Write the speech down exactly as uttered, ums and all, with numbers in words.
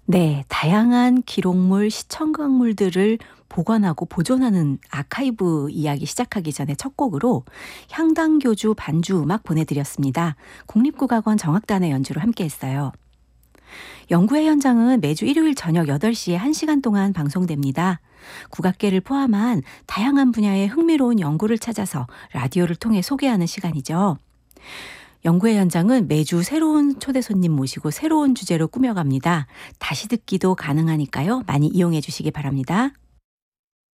네, 다양한 기록물, 시청각물들을 보관하고 보존하는 아카이브 이야기 시작하기 전에 첫 곡으로 향당교주 반주 음악 보내드렸습니다. 국립국악원 정악단의 연주로 함께했어요. 연구회 현장은 매주 일요일 저녁 여덟 시에 한 시간 동안 방송됩니다. 국악계를 포함한 다양한 분야의 흥미로운 연구를 찾아서 라디오를 통해 소개하는 시간이죠. 연구회 현장은 매주 새로운 초대 손님 모시고 새로운 주제로 꾸며갑니다. 다시 듣기도 가능하니까요. 많이 이용해 주시기 바랍니다.